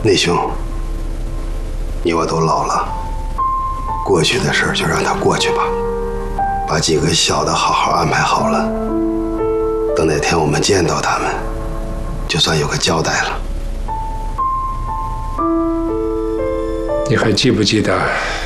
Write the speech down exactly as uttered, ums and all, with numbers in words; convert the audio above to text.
内兄，你我都老了，过去的事儿就让它过去吧，把几个小的好好安排好了，等哪天我们见到他们，就算有个交代了。 你还记不记得